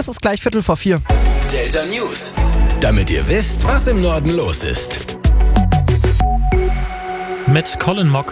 Es ist gleich 3:45. Delta News. Damit ihr wisst, was im Norden los ist. Mit Colin Mock.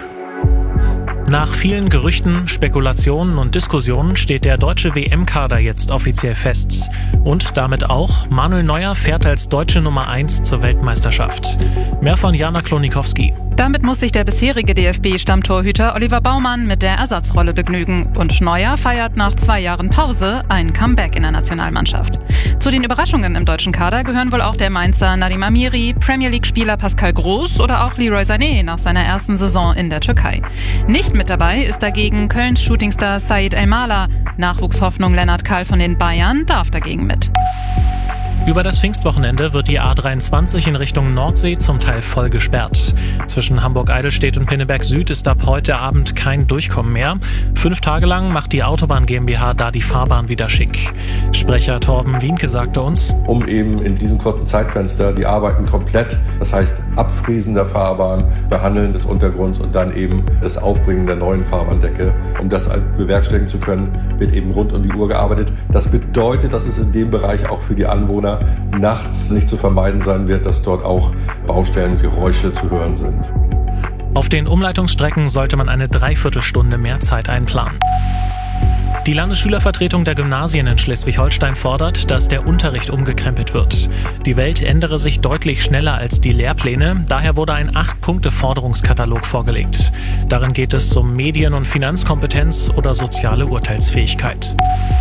Nach vielen Gerüchten, Spekulationen und Diskussionen steht der deutsche WM-Kader jetzt offiziell fest. Und damit auch, Manuel Neuer fährt als deutsche Nummer 1 zur Weltmeisterschaft. Mehr von Jana Klonikowski. Damit muss sich der bisherige DFB-Stammtorhüter Oliver Baumann mit der Ersatzrolle begnügen. Und Neuer feiert nach 2 Jahren Pause ein Comeback in der Nationalmannschaft. Zu den Überraschungen im deutschen Kader gehören wohl auch der Mainzer Nadim Amiri, Premier League-Spieler Pascal Groß oder auch Leroy Sané nach seiner ersten Saison in der Türkei. Nicht mit dabei ist dagegen Kölns Shootingstar Said Elmala. Nachwuchshoffnung Lennart Kahl von den Bayern darf dagegen mit. Über das Pfingstwochenende wird die A23 in Richtung Nordsee zum Teil voll gesperrt. Zwischen Hamburg-Eidelstedt und Pinneberg Süd ist ab heute Abend kein Durchkommen mehr. 5 Tage lang macht die Autobahn GmbH da die Fahrbahn wieder schick. Sprecher Torben Wienke sagte uns, um eben in diesem kurzen Zeitfenster die Arbeiten komplett, das heißt Abfriesen der Fahrbahn, Behandeln des Untergrunds und dann eben das Aufbringen der neuen Fahrbahndecke. Um das bewerkstelligen zu können, wird eben rund um die Uhr gearbeitet. Das bedeutet, dass es in dem Bereich auch für die Anwohner nachts nicht zu vermeiden sein wird, dass dort auch Baustellengeräusche zu hören sind. Auf den Umleitungsstrecken sollte man eine Dreiviertelstunde mehr Zeit einplanen. Die Landesschülervertretung der Gymnasien in Schleswig-Holstein fordert, dass der Unterricht umgekrempelt wird. Die Welt ändere sich deutlich schneller als die Lehrpläne, daher wurde ein 8-Punkte-Forderungskatalog vorgelegt. Darin geht es um Medien- und Finanzkompetenz oder soziale Urteilsfähigkeit.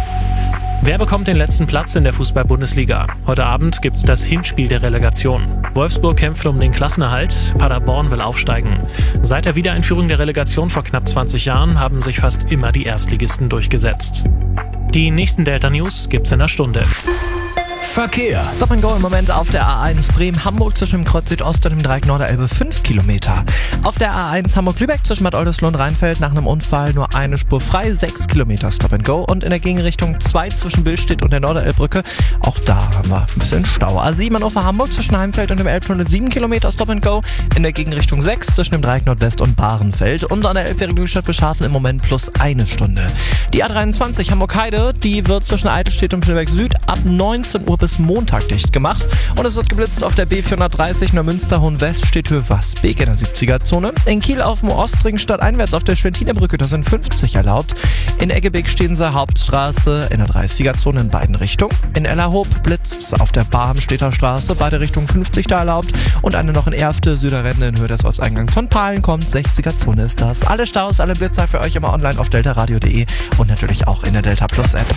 Wer bekommt den letzten Platz in der Fußball-Bundesliga? Heute Abend gibt's das Hinspiel der Relegation. Wolfsburg kämpft um den Klassenerhalt, Paderborn will aufsteigen. Seit der Wiedereinführung der Relegation vor knapp 20 Jahren haben sich fast immer die Erstligisten durchgesetzt. Die nächsten Delta News gibt's in einer Stunde. Verkehr. Stop and Go im Moment auf der A1 Bremen-Hamburg zwischen dem Kreuz Südost und dem Dreieck Norderelbe 5 Kilometer. Auf der A1 Hamburg-Lübeck zwischen Bad Oldesloe und Rheinfeld nach einem Unfall nur eine Spur frei, 6 Kilometer Stop and Go. Und in der Gegenrichtung 2 zwischen Billstedt und der Norderelbbrücke. Auch da haben wir ein bisschen Stau. A7 Hannover-Hamburg zwischen Heimfeld und dem Elbtunnel 7 Kilometer Stop and Go. In der Gegenrichtung 6 zwischen dem Dreieck Nordwest und Bahrenfeld. Und an der Elbphilharmonie Stadt im Moment plus 1 Stunde. Die A23 Hamburg-Heide, die wird zwischen Eidelstedt und Pinneberg Süd ab 19 Uhr bis Montag dicht gemacht. Und es wird geblitzt auf der B430 Neumünster-Hohenwest steht Höhe Wasbeek in der 70er-Zone. In Kiel auf dem Ostring stadteinwärts auf der Schwentinerbrücke, da sind 50 erlaubt. In Eggebeek-Stehenser Hauptstraße in der 30er-Zone in beiden Richtungen. In Ellerhoop blitzt auf der Barmstädter Straße, beide Richtungen 50 da erlaubt. Und eine noch in Erfte, Süderrende in Höhe des Ortseingangs von Pahlen kommt, 60er-Zone ist das. Alle Staus, alle Blitzer für euch immer online auf deltaradio.de und natürlich auch in der Delta Plus App.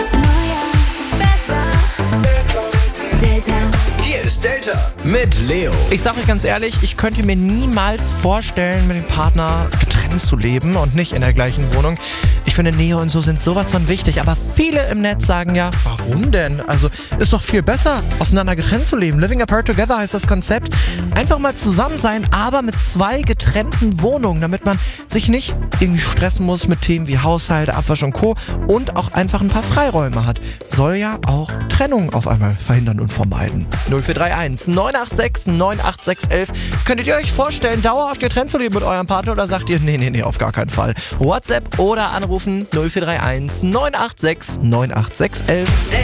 Delta. Hier ist Delta mit Leo. Ich sage euch ganz ehrlich, ich könnte mir niemals vorstellen, mit dem Partner getrennt zu leben und nicht in der gleichen Wohnung. Ich finde, Nähe und so sind sowas von wichtig, aber viele im Netz sagen ja, warum denn? Also ist doch viel besser, auseinander getrennt zu leben. Living apart together heißt das Konzept. Einfach mal zusammen sein, aber mit 2 getrennten Wohnungen, damit man sich nicht irgendwie stressen muss mit Themen wie Haushalt, Abwasch und Co. und auch einfach ein paar Freiräume hat. Soll ja auch Trennung auf einmal verhindern und vermeiden. 0431 986 98611. Könntet ihr euch vorstellen, dauerhaft getrennt zu leben mit eurem Partner oder sagt ihr, nee, auf gar keinen Fall. WhatsApp oder anrufen 0431 986 98611.